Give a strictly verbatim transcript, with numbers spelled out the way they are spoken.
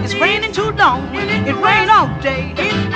It's raining too long. It rain all day. It